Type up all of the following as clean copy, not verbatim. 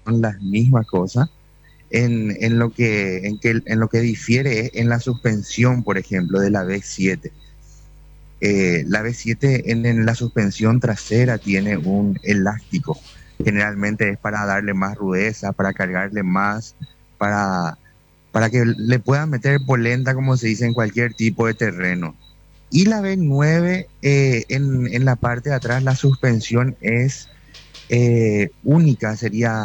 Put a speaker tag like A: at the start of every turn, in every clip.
A: son las mismas cosas. En lo que difiere es en la suspensión, por ejemplo, de la B7. La B7 en la suspensión trasera tiene un elástico. Generalmente es para darle más rudeza, para cargarle más, para, para que le puedan meter polenta, como se dice, en cualquier tipo de terreno. Y la B9, en la parte de atrás, la suspensión es única,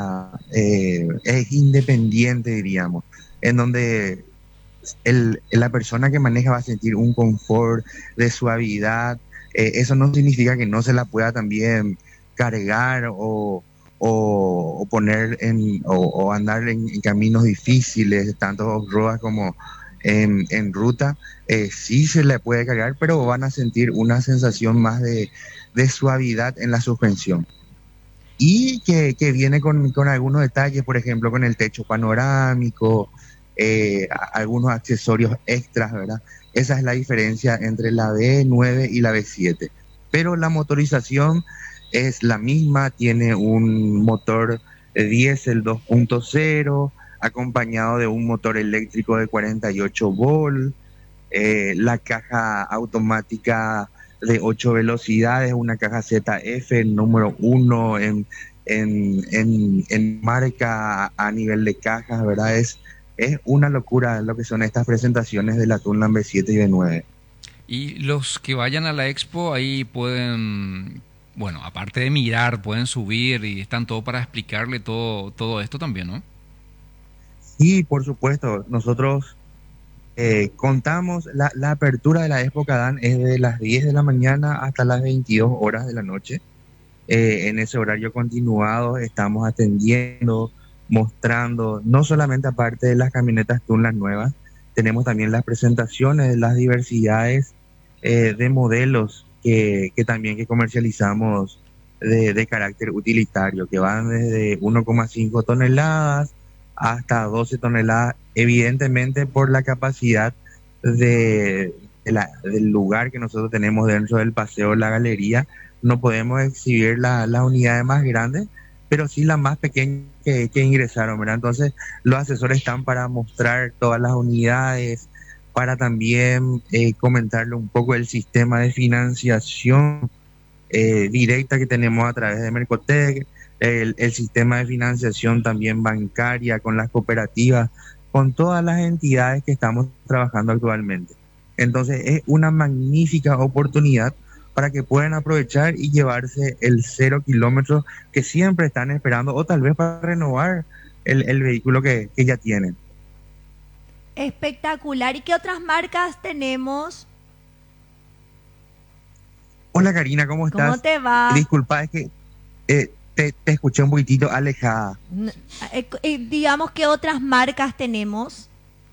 A: es independiente, diríamos, en donde la persona que maneja va a sentir un confort de suavidad. Eso no significa que no se la pueda también cargar o poner o andar en caminos difíciles, tanto off-road como en ruta. Sí se le puede cargar, pero van a sentir una sensación más de suavidad en la suspensión. Y que viene con algunos detalles, por ejemplo, con el techo panorámico, algunos accesorios extras, ¿verdad? Esa es la diferencia entre la B9 y la B7. Pero la motorización es la misma, tiene un motor diésel 2.0, acompañado de un motor eléctrico de 48 volt, la caja automática de 8 velocidades, una caja ZF número uno en marca a nivel de cajas, ¿verdad? Es una locura lo que son estas presentaciones de la Tunland B7 y B9.
B: Y los que vayan a la expo ahí pueden, bueno, aparte de mirar, pueden subir y están todo para explicarle todo esto también, ¿no?
A: Y por supuesto, nosotros contamos, la apertura de la Expo Cadán es de las 10 de la mañana hasta las 22 horas de la noche. En ese horario continuado estamos atendiendo, mostrando, no solamente aparte de las camionetas Tunlas nuevas, tenemos también las presentaciones de las diversidades de modelos que también que comercializamos de carácter utilitario, que van desde 1,5 toneladas hasta 12 toneladas, evidentemente por la capacidad del lugar que nosotros tenemos dentro del paseo La Galería. No podemos exhibir las unidades más grandes, pero sí las más pequeñas que ingresaron, ¿verdad? Entonces, los asesores están para mostrar todas las unidades, para también comentarle un poco el sistema de financiación directa que tenemos a través de Mercotec, el sistema de financiación también bancaria con las cooperativas, con todas las entidades que estamos trabajando actualmente. Entonces, es una magnífica oportunidad para que puedan aprovechar y llevarse el 0 kilómetros que siempre están esperando, o tal vez para renovar el vehículo que ya tienen.
C: Espectacular. ¿Y qué otras marcas tenemos?
A: Hola Karina, ¿cómo
C: ¿Cómo
A: estás?
C: te va?
A: Disculpa, es que te escuché un poquitito alejada.
C: Digamos, ¿qué otras marcas tenemos?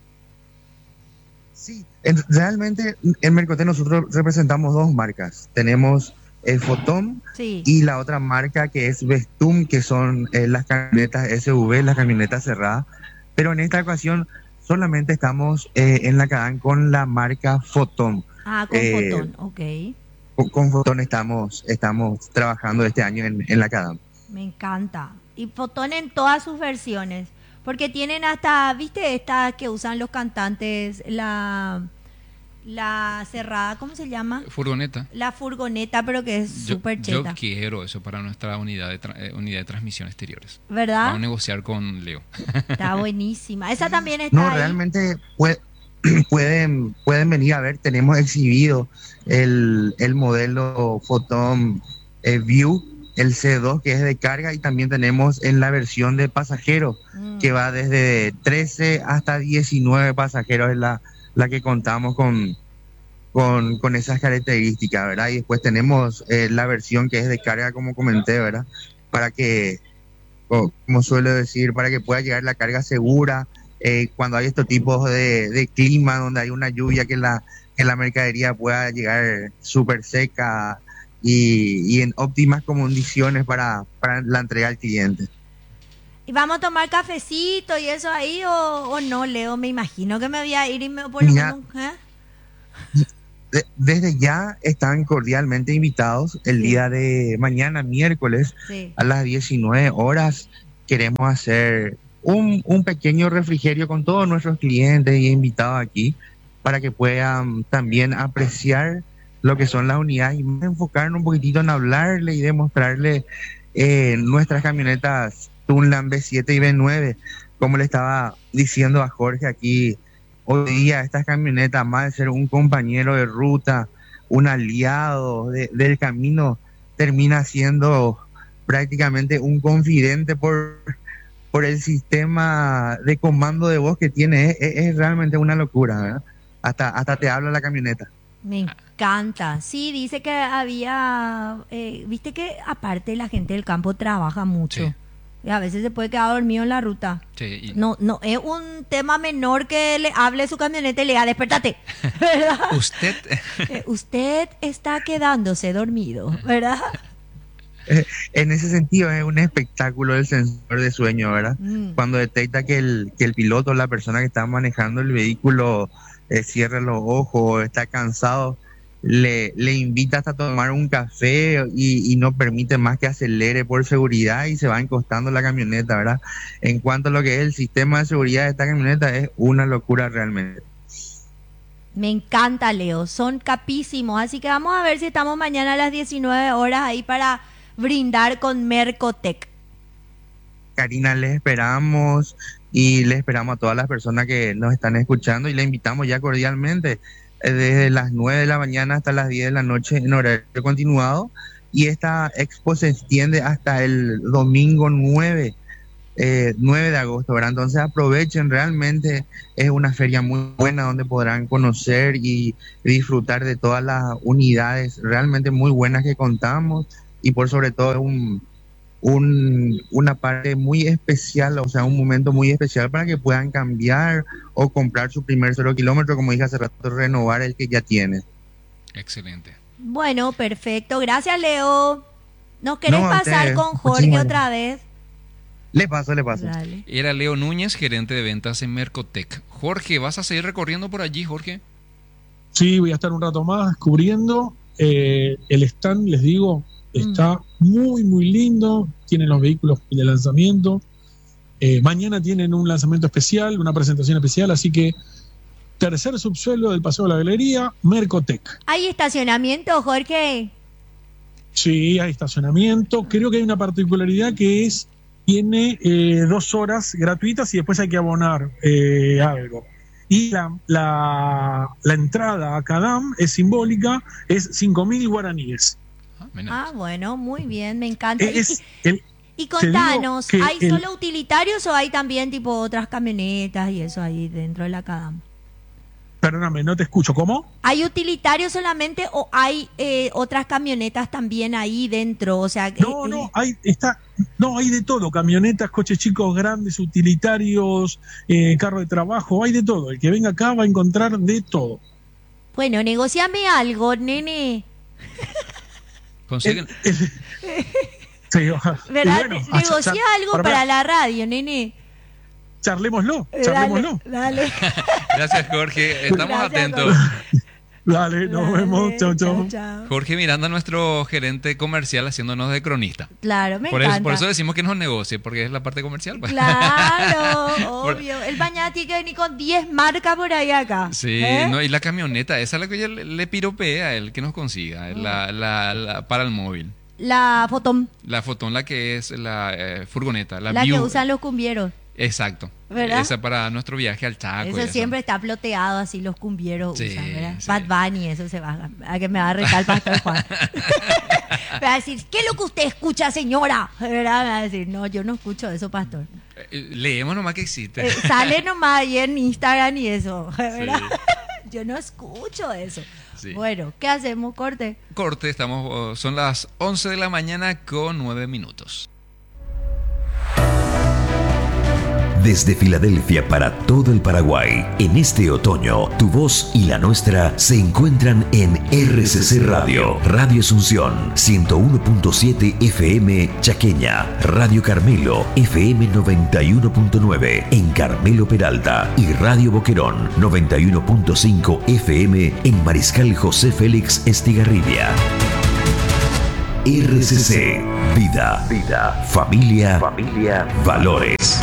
A: Sí, realmente en Mercoté nosotros representamos dos marcas. Tenemos Fotom
C: Sí.
A: y la otra marca que es Vestum, que son las camionetas SUV, las camionetas cerradas. Pero en esta ocasión solamente estamos en la Cadán con la marca Fotom.
C: Ah, con
A: Eh,
C: Fotón, ok.
A: con Fotom estamos trabajando este año en la Cadán.
C: Me encanta. Y Fotón en todas sus versiones. Porque tienen hasta, ¿viste? Esta que usan los cantantes, la cerrada, ¿cómo se llama?
B: Furgoneta.
C: La furgoneta, pero que es súper
B: Yo
C: cheta.
B: quiero eso para nuestra unidad de transmisión exteriores. Vamos a
C: ¿Verdad?
B: negociar con Leo.
C: Está buenísima. Esa también
A: No,
C: está ahí.
A: realmente pueden venir a ver, tenemos exhibido el modelo Photon View, el C2 que es de carga, y también tenemos en la versión de pasajeros que
C: Mm.
A: va desde 13 hasta 19 pasajeros, es la que contamos con esas características, ¿verdad? Y después tenemos la versión que es de carga, como comenté, ¿verdad? Para que, como suelo decir, para que pueda llegar la carga segura cuando hay estos tipos de clima, donde hay una lluvia, que la mercadería pueda llegar súper seca y en óptimas condiciones para la entrega al cliente.
C: ¿Y vamos a tomar cafecito y eso ahí o no, Leo? Me imagino que me voy a ir y por lo
A: Mira,
C: menos...
A: desde ya están cordialmente invitados el
C: Sí,
A: día de mañana, miércoles,
C: sí.
A: a las 19 horas. queremos hacer un pequeño refrigerio con todos nuestros clientes y invitados aquí para que puedan también apreciar lo que son las unidades y más enfocarnos un poquitito en hablarle y demostrarle nuestras camionetas Tunland B7 y B9. Como le estaba diciendo a Jorge aquí, hoy día estas camionetas, más de ser un compañero de ruta, un aliado del camino, termina siendo prácticamente un confidente por el sistema de comando de voz que tiene. Es realmente una locura, ¿verdad? Hasta te habla la camioneta.
C: Me encanta. Sí, dice que había, viste que aparte la gente del campo trabaja mucho.
B: Sí.
C: Y a veces se puede quedar dormido en la ruta.
B: Sí,
C: No es un tema menor que le hable su camioneta y le diga, despertate, ¿verdad? Usted está quedándose dormido, ¿verdad?
A: En ese sentido es un espectáculo el sensor de sueño, ¿verdad? Cuando detecta que el piloto, la persona que está manejando el vehículo, cierra los ojos, está cansado, le invita hasta a tomar un café y no permite más que acelere por seguridad y se va encostando la camioneta, ¿verdad? En cuanto a lo que es el sistema de seguridad de esta camioneta, es una locura realmente.
C: Me encanta, Leo, son capísimos, así que vamos a ver si estamos mañana a las 19 horas ahí para brindar con Mercotec.
A: Karina, les esperamos y les esperamos a todas las personas que nos están escuchando y les invitamos ya cordialmente desde las 9 de la mañana hasta las 10 de la noche en horario continuado, y esta expo se extiende hasta el domingo 9 de agosto, ¿verdad? Entonces aprovechen, realmente es una feria muy buena donde podrán conocer y disfrutar de todas las unidades realmente muy buenas que contamos, y por sobre todo es una parte muy especial, o sea, un momento muy especial para que puedan cambiar o comprar su primer 0 kilómetro, como dije hace rato, renovar el que ya tiene.
B: Excelente.
C: Bueno, perfecto. Gracias, Leo. ¿Nos querés pasar con Jorge
A: Muchísimas
C: otra vez?
A: Le paso.
C: Dale.
B: Era Leo Núñez, gerente de ventas en Mercotec. Jorge, ¿vas a seguir recorriendo por allí, Jorge?
D: Sí, voy a estar un rato más cubriendo. El stand, les digo, está muy, muy lindo. Tienen los vehículos de lanzamiento. Mañana tienen un lanzamiento especial, una presentación especial, así que tercer subsuelo del Paseo de la Galería, Mercotec.
C: ¿Hay estacionamiento, Jorge?
D: Sí, hay estacionamiento. Creo que hay una particularidad que es, tiene 2 horas gratuitas y después hay que abonar algo. Y la entrada a Cadam es simbólica, es 5.000 guaraníes.
C: Bueno, muy bien, me encanta. Y contanos, ¿hay solo utilitarios o hay también tipo otras camionetas y eso ahí dentro de la Cadam?
D: Perdóname, no te escucho. ¿Cómo?
C: ¿Hay utilitarios solamente o hay otras camionetas también ahí dentro? O sea,
D: hay de todo, camionetas, coches chicos, grandes, utilitarios, carro de trabajo, hay de todo. El que venga acá va a encontrar de todo.
C: Bueno, negociame algo, nene.
B: ¿Consiguen?
D: Sí,
C: ¿verdad?
D: Bueno,
C: negocia algo para la radio, nene.
D: Charlémoslo.
C: Dale.
B: Gracias, Jorge. Estamos atentos.
D: Dale, nos vemos. Chau.
B: Jorge Miranda, nuestro gerente comercial, haciéndonos de cronista.
C: Claro, me encanta.
B: Por eso decimos que nos negocie, porque es la parte comercial.
C: Claro, obvio. El mañana tiene que venir con 10 marcas por ahí acá.
B: Sí, no, y la camioneta, esa es la que yo le piropeé a él, que nos consiga, la para el móvil.
C: La Fotón.
B: La Fotón, la que es la furgoneta. La
C: que usan los cumbieros.
B: Exacto.
C: ¿Verdad?
B: Esa para nuestro viaje al Chaco.
C: Eso siempre está ploteado, así los cumbieros usan, ¿verdad?
B: Sí.
C: Bad Bunny, eso se va a que me va a retar el pastor Juan. Me va a decir, ¿qué es lo que usted escucha, señora? ¿Verdad? Me va a decir, no, yo no escucho eso, pastor.
B: Leemos nomás que existe.
C: Sale nomás ahí en Instagram y eso, ¿verdad?
B: Sí.
C: Yo no escucho eso.
B: Sí.
C: Bueno, ¿qué hacemos? Corte.
B: Son las 11 de la mañana con 9 minutos.
E: Desde Filadelfia para todo el Paraguay, en este otoño, tu voz y la nuestra se encuentran en RCC Radio, Radio Asunción, 101.7 FM Chaqueña, Radio Carmelo, FM 91.9 en Carmelo Peralta y Radio Boquerón, 91.5 FM en Mariscal José Félix Estigarribia. RCC. Vida, familia, valores.